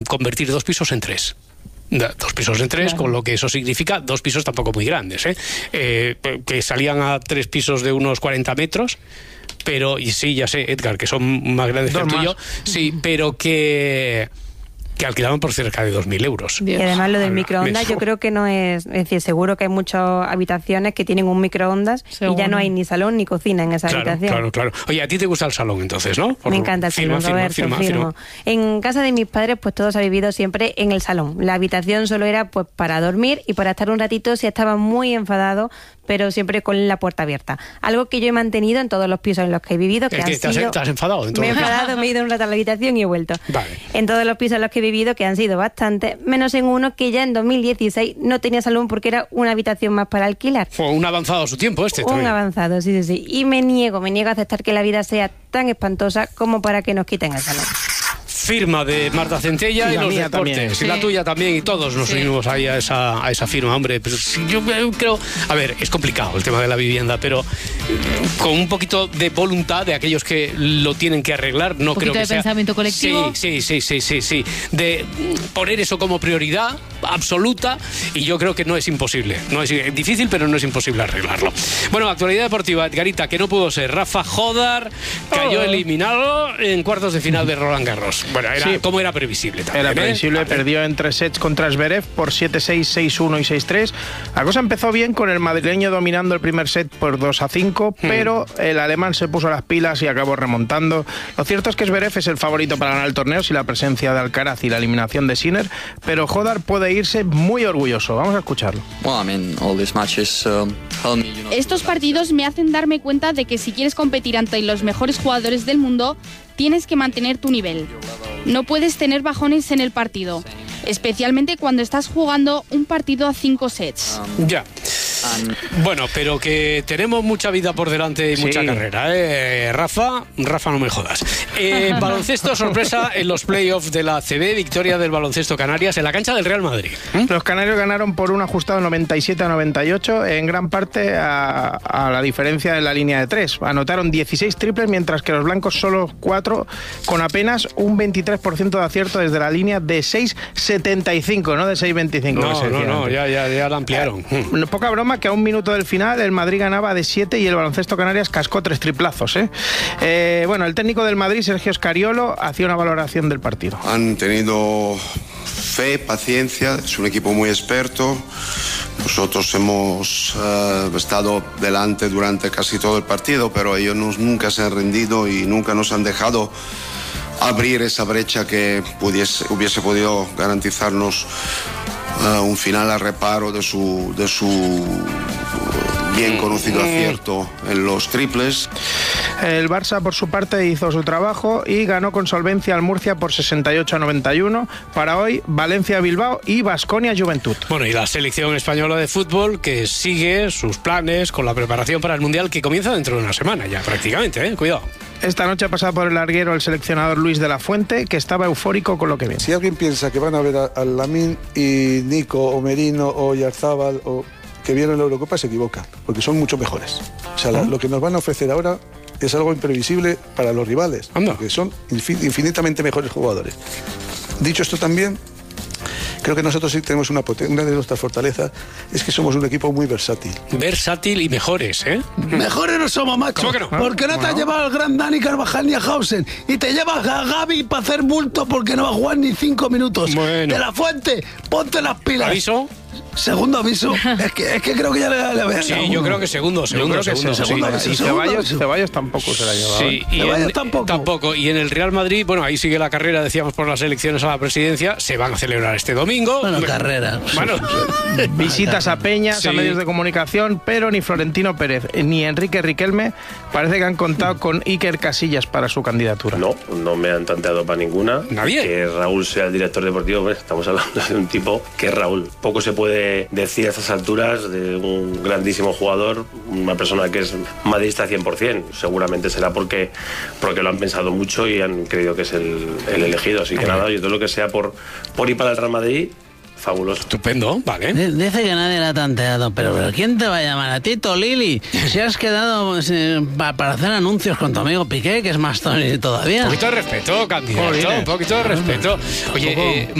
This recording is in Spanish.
convertir 2 pisos en 3. 2 pisos en 3, claro. Con lo que eso significa 2 pisos tampoco muy grandes, que salían a 3 pisos de unos 40 metros, pero, y sí, ya sé, Edgar, que son más grandes que el tuyo, sí, pero que alquilaban por cerca de 2.000 euros. Y además lo del microondas yo creo que no es decir, seguro que hay muchas habitaciones que tienen un microondas y ya no hay ni salón ni cocina en esa habitación. Claro. Oye, a ti te gusta el salón entonces, ¿no? Me encanta el salón, Roberto, firmo. En casa de mis padres pues todos ha vivido siempre en el salón. La habitación solo era pues para dormir y para estar un ratito si estaba muy enfadado, pero siempre con la puerta abierta. Algo que yo he mantenido en todos los pisos en los que he vivido. Que ¿Te has enfadado? Entonces? Me he enfadado, me he ido un rato a la habitación y he vuelto. Vale. En todos los pisos en los que he vivido, que han sido bastantes, menos en uno que ya en 2016 no tenía salón porque era una habitación más para alquilar. Fue un avanzado a su tiempo Un avanzado, sí. Y me niego a aceptar que la vida sea tan espantosa como para que nos quiten el salón. Firma de Marta Centella y los deportes. También. Sí. Y la tuya también, y todos nos unimos ahí a esa firma, hombre. Pero yo creo, a ver, es complicado el tema de la vivienda, pero con un poquito de voluntad de aquellos que lo tienen que arreglar, no creo que sea... ¿Un poquito de pensamiento colectivo? Sí. De poner eso como prioridad absoluta, y yo creo que no es imposible. No es difícil, pero no es imposible arreglarlo. Bueno, actualidad deportiva, Edgarita, que no pudo ser. Rafa Jódar cayó eliminado en cuartos de final de Roland Garros. Bueno, como era previsible también. Era previsible, perdió en 3 sets contra Zverev por 7-6, 6-1 y 6-3. La cosa empezó bien con el madrileño dominando el primer set por 2-5, pero el alemán se puso las pilas y acabó remontando. Lo cierto es que Zverev es el favorito para ganar el torneo sin la presencia de Alcaraz y la eliminación de Sinner, pero Jódar puede irse muy orgulloso. Vamos a escucharlo. Estos partidos me hacen darme cuenta de que si quieres competir ante los mejores jugadores del mundo, tienes que mantener tu nivel. No puedes tener bajones en el partido, especialmente cuando estás jugando un partido a 5 sets. Ya. Bueno, pero que tenemos mucha vida por delante y mucha carrera, Rafa, no me jodas. Baloncesto, sorpresa en los playoffs de la ACB, victoria del Baloncesto Canarias en la cancha del Real Madrid. Los canarios ganaron por un ajustado 97-98, en gran parte a la diferencia de la línea de 3. Anotaron 16 triples, mientras que los blancos solo 4, con apenas un 23% de acierto desde la línea de 6.75, no de 6.25. No, ya la ampliaron. Poca broma que a un minuto del final el Madrid ganaba de 7 y el Baloncesto Canarias cascó 3 triplazos. Bueno, el técnico del Madrid, Sergio Scariolo, hacía una valoración del partido. Han tenido fe, paciencia, es un equipo muy experto. Nosotros hemos estado delante durante casi todo el partido, pero ellos nunca se han rendido y nunca nos han dejado abrir esa brecha que hubiese podido garantizarnos un final a reparo de su bien conocido acierto en los triples. El Barça, por su parte, hizo su trabajo y ganó con solvencia al Murcia por 68-91. Para hoy, Valencia-Bilbao y Baskonia-Juventud. Bueno, y la selección española de fútbol, que sigue sus planes con la preparación para el Mundial, que comienza dentro de una semana ya prácticamente, cuidado. Esta noche ha pasado por el larguero el seleccionador Luis de la Fuente, que estaba eufórico con lo que viene. Si alguien piensa que van a ver a Lamine y Nico o Merino o Yarzábal o que vieron la Eurocopa, se equivoca, porque son mucho mejores. O sea, lo que nos van a ofrecer ahora es algo imprevisible para los rivales, porque son infinitamente mejores jugadores. Dicho esto también, creo que nosotros sí tenemos una de nuestras fortalezas, es que somos un equipo muy versátil. Versátil y mejores, Mejores no somos, macho. ¿Cómo que no? Porque no te has llevado al gran Dani Carvajal ni a Hausen, y te llevas a Gavi para hacer bulto porque no va a jugar ni 5 minutos. Bueno. De la Fuente, ponte las pilas. ¿Aviso? Segundo aviso. es que creo que ya le había. Sí, yo creo que segundo. Y Ceballos tampoco se la ha llevado. Sí, y Ceballos tampoco. Y en el Real Madrid, bueno, ahí sigue la carrera, decíamos, por las elecciones a la presidencia. Se van a celebrar este domingo. Bueno, carrera. Bueno. Visitas a peñas, a medios de comunicación, pero ni Florentino Pérez ni Enrique Riquelme parece que han contado con Iker Casillas para su candidatura. No me han tanteado para ninguna. ¿Nadie? Que Raúl sea el director deportivo, estamos hablando de un tipo que es Raúl. Poco se puede decir a estas alturas de un grandísimo jugador, una persona que es madridista 100%. Seguramente será porque lo han pensado mucho y han creído que es el elegido. Así que nada, yo todo lo que sea por ir para el Real Madrid, fabuloso. Estupendo, vale. Dice que nadie la ha tanteado, pero ¿quién te va a llamar a ti, Lili? Si has quedado para hacer anuncios con tu amigo Piqué, que es más Tony todavía. Un poquito de respeto, candidato, un poquito de respeto. Oye,